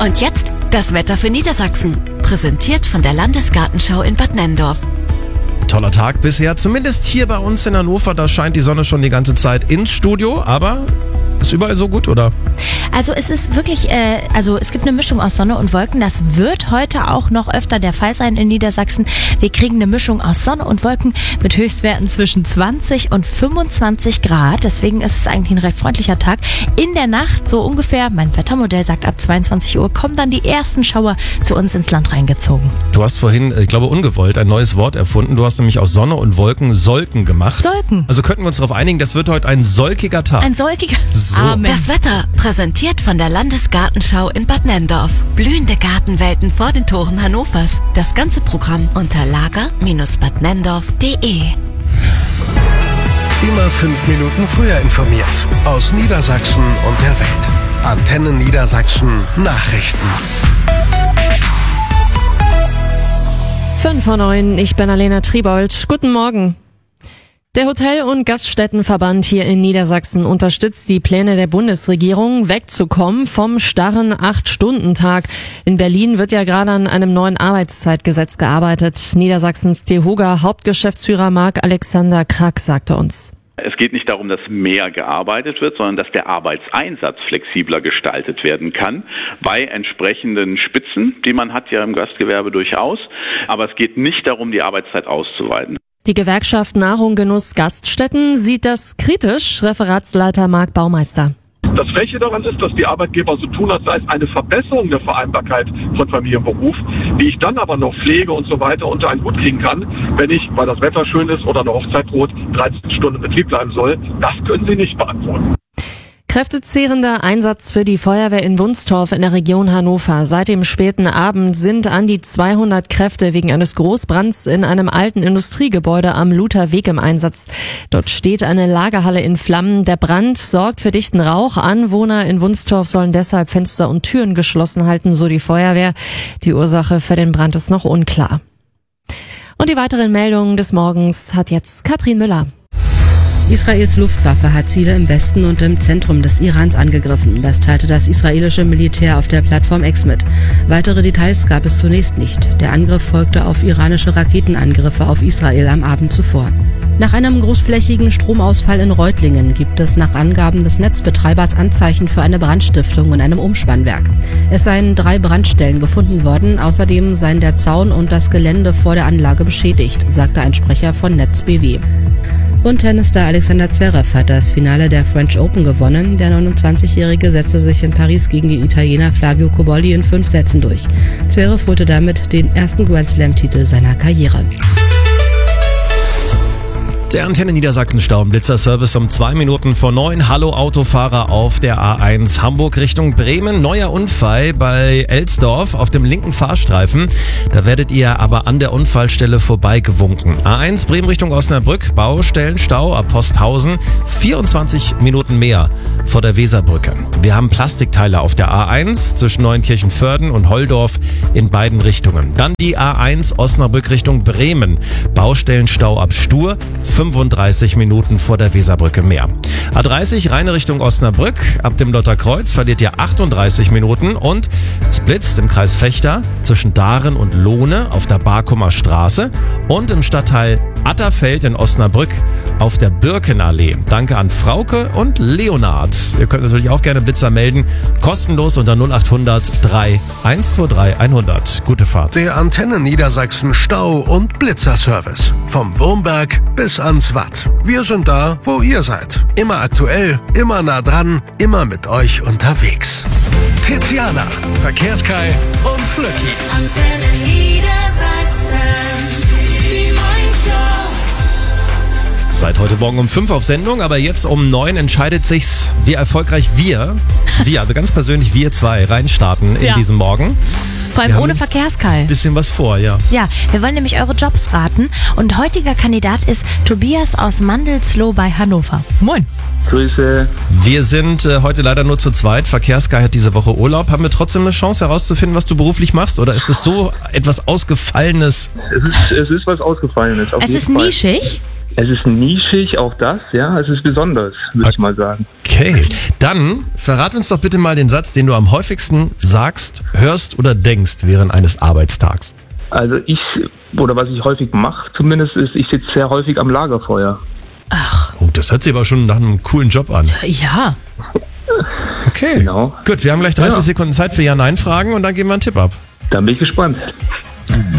Und jetzt das Wetter für Niedersachsen. Präsentiert von der Landesgartenschau in Bad Nenndorf. Toller Tag bisher, zumindest hier bei uns in Hannover. Da scheint die Sonne schon die ganze Zeit ins Studio, aber ist überall so gut, oder? Also es ist wirklich, es gibt eine Mischung aus Sonne und Wolken. Das wird heute auch noch öfter der Fall sein in Niedersachsen. Wir kriegen eine Mischung aus Sonne und Wolken mit Höchstwerten zwischen 20 und 25 Grad. Deswegen ist es eigentlich ein recht freundlicher Tag. In der Nacht so ungefähr, mein Wettermodell sagt ab 22 Uhr, kommen dann die ersten Schauer zu uns ins Land reingezogen. Du hast vorhin, ich glaube ungewollt, ein neues Wort erfunden. Du hast nämlich aus Sonne und Wolken Solken gemacht. Solken. Also könnten wir uns darauf einigen, das wird heute ein solkiger Tag. Ein solkiger. So. Amen. Das Wetter präsentiert von der Landesgartenschau in Bad Nenndorf. Blühende Gartenwelten vor den Toren Hannovers. Das ganze Programm unter lager-badnenndorf.de. Immer 5 Minuten früher informiert. Aus Niedersachsen und der Welt. Antenne Niedersachsen Nachrichten. 5:09, ich bin Alena Triebold. Guten Morgen. Der Hotel- und Gaststättenverband hier in Niedersachsen unterstützt die Pläne der Bundesregierung, wegzukommen vom starren 8-Stunden-Tag. In Berlin wird ja gerade an einem neuen Arbeitszeitgesetz gearbeitet. Niedersachsens DEHOGA Hauptgeschäftsführer Marc-Alexander Krack sagte uns. Es geht nicht darum, dass mehr gearbeitet wird, sondern dass der Arbeitseinsatz flexibler gestaltet werden kann bei entsprechenden Spitzen, die man hat ja im Gastgewerbe durchaus. Aber es geht nicht darum, die Arbeitszeit auszuweiten. Die Gewerkschaft Nahrung, Genuss, Gaststätten sieht das kritisch, Referatsleiter Marc Baumeister. Das Freche daran ist, dass die Arbeitgeber so tun, als sei es eine Verbesserung der Vereinbarkeit von Familie und Beruf, die ich dann aber noch Pflege und so weiter unter einen Hut kriegen kann, wenn ich, weil das Wetter schön ist oder eine Hochzeit droht, 13 Stunden in Betrieb bleiben soll. Das können Sie nicht beantworten. Kräftezehrender Einsatz für die Feuerwehr in Wunstorf in der Region Hannover. Seit dem späten Abend sind an die 200 Kräfte wegen eines Großbrands in einem alten Industriegebäude am Lutherweg im Einsatz. Dort steht eine Lagerhalle in Flammen. Der Brand sorgt für dichten Rauch. Anwohner in Wunstorf sollen deshalb Fenster und Türen geschlossen halten, so die Feuerwehr. Die Ursache für den Brand ist noch unklar. Und die weiteren Meldungen des Morgens hat jetzt Katrin Müller. Israels Luftwaffe hat Ziele im Westen und im Zentrum des Irans angegriffen. Das teilte das israelische Militär auf der Plattform X mit. Weitere Details gab es zunächst nicht. Der Angriff folgte auf iranische Raketenangriffe auf Israel am Abend zuvor. Nach einem großflächigen Stromausfall in Reutlingen gibt es nach Angaben des Netzbetreibers Anzeichen für eine Brandstiftung in einem Umspannwerk. Es seien 3 Brandstellen gefunden worden. Außerdem seien der Zaun und das Gelände vor der Anlage beschädigt, sagte ein Sprecher von Netz BW. Und Tennisstar Alexander Zverev hat das Finale der French Open gewonnen. Der 29-Jährige setzte sich in Paris gegen den Italiener Flavio Cobolli in 5 Sätzen durch. Zverev holte damit den ersten Grand Slam-Titel seiner Karriere. Der Antenne Niedersachsen Staublitzer-Service um 2 Minuten vor 9. Hallo Autofahrer auf der A1 Hamburg Richtung Bremen. Neuer Unfall bei Elsdorf auf dem linken Fahrstreifen. Da werdet ihr aber an der Unfallstelle vorbeigewunken. A1 Bremen Richtung Osnabrück. Baustellenstau ab Posthausen. 24 Minuten mehr vor der Weserbrücke. Wir haben Plastikteile auf der A1 zwischen Neuenkirchen-Vörden und Holdorf in beiden Richtungen. Dann die A1 Osnabrück Richtung Bremen. Baustellenstau ab Stur. 35 Minuten vor der Weserbrücke mehr. A30 Rheine Richtung Osnabrück. Ab dem Lotterkreuz verliert ihr 38 Minuten und es blitzt im Kreis Vechta zwischen Dahren und Lohne auf der Barkumer Straße und im Stadtteil Atterfeld in Osnabrück auf der Birkenallee. Danke an Frauke und Leonard. Ihr könnt natürlich auch gerne Blitzer melden. Kostenlos unter 0800 3 123 100. Gute Fahrt. Der Antenne Niedersachsen Stau- und Blitzerservice. Vom Wurmberg bis ans Watt. Wir sind da, wo ihr seid. Immer aktuell, immer nah dran, immer mit euch unterwegs. Tiziana, Verkehrskai und Flöcki. Antenne Niedersachsen, die Morningshow. Seid heute Morgen um 5 auf Sendung, aber jetzt um 9 entscheidet sich's, wie erfolgreich wir, also ganz persönlich wir zwei, reinstarten in diesen Morgen. Vor allem ohne Verkehrskeil. Bisschen was vor, ja. Ja, wir wollen nämlich eure Jobs raten. Und heutiger Kandidat ist Tobias aus Mandelsloh bei Hannover. Moin. Grüße. Wir sind heute leider nur zu zweit. Verkehrskai hat diese Woche Urlaub. Haben wir trotzdem eine Chance herauszufinden, was du beruflich machst? Oder ist es so etwas Ausgefallenes? Es ist was Ausgefallenes. Es ist nischig? Es ist nischig, auch das, ja. Es ist besonders, würde ich mal sagen. Okay, dann verrat uns doch bitte mal den Satz, den du am häufigsten sagst, hörst oder denkst während eines Arbeitstags. Also was ich häufig mache zumindest, ist, ich sitze sehr häufig am Lagerfeuer. Oh, das hört sich aber schon nach einem coolen Job an. Ja. Okay, Genau. gut, wir haben gleich 30 Sekunden Zeit für Ja-Nein-Fragen und dann geben wir einen Tipp ab. Dann bin ich gespannt.